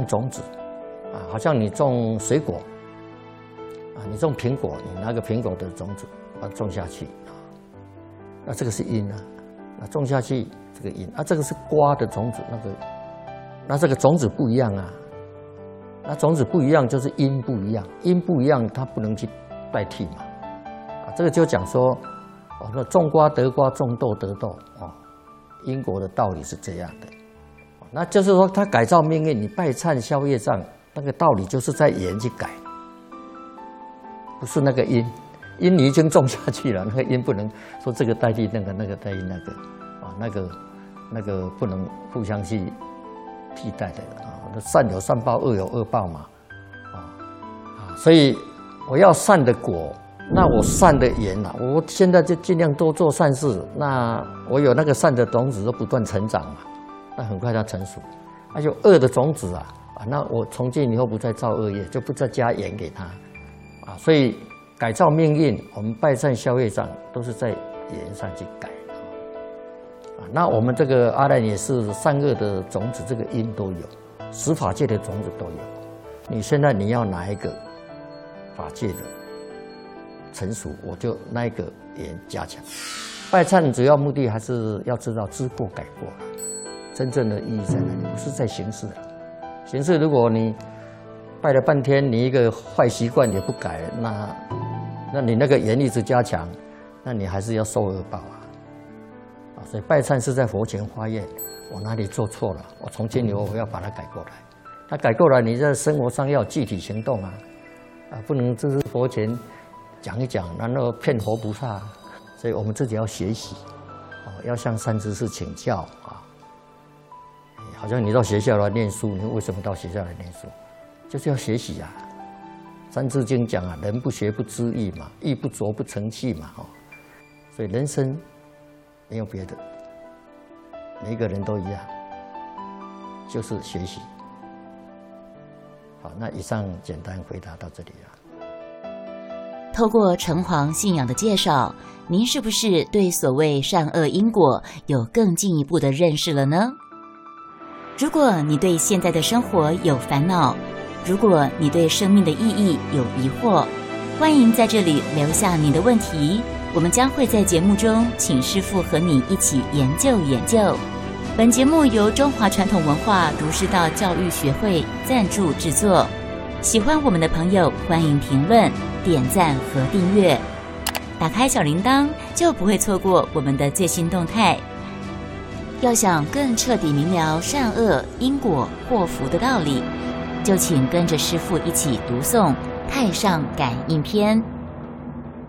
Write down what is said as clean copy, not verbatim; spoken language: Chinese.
种子好像你种水果你种苹果，你拿个苹果的种子把它种下去那这个是因那种下去这个因这个是瓜的种子，那这个种子不一样那种子不一样就是因不一样，因不一样它不能去代替嘛这个就讲说那种瓜得瓜，种豆得豆因果的道理是这样的。那就是说它改造命运，你拜忏消业障，那个道理就是在缘去改，不是那个因你已经种下去了，那个因不能说这个代替那个，那个代替那个那个不能互相去替代的善有善报，恶有恶报嘛所以我要善的果，那我善的缘我现在就尽量多做善事，那我有那个善的种子都不断成长嘛，那很快它成熟。有恶的种子那我从今以后不再造恶业，就不再加盐给它所以改造命运，我们拜忏消业障都是在缘上去改那我们这个阿赖也是善恶的种子，这个因都有，十法界的种子都有。你现在你要哪一个法界的成熟，我就那一个缘加强。拜忏主要目的还是要知道知过改过真正的意义在哪里？不是在形式形式如果你拜了半天，你一个坏习惯也不改，那你那个缘一直加强，那你还是要受恶报所以拜忏是在佛前发愿，我哪里做错了，我从今以后我要把它改过来。它改过来，你在生活上要具体行动不能只是佛前讲一讲，然后骗活菩萨。所以我们自己要学习要向善知识请教好像你到学校来念书，你为什么到学校来念书？就是要学习三字经讲人不学不知义嘛，义不琢不成器嘛所以人生没有别的，每一个人都一样，就是学习。好，那以上简单回答到这里透过城隍信仰的介绍，您是不是对所谓善恶因果有更进一步的认识了呢？如果你对现在的生活有烦恼，如果你对生命的意义有疑惑，欢迎在这里留下您的问题，我们将会在节目中请师父和你一起研究研究。本节目由中华传统文化儒释道教育学会赞助制作。喜欢我们的朋友，欢迎评论、点赞和订阅，打开小铃铛就不会错过我们的最新动态。要想更彻底明了善恶因果祸福的道理，就请跟着师父一起读诵《太上感应篇》。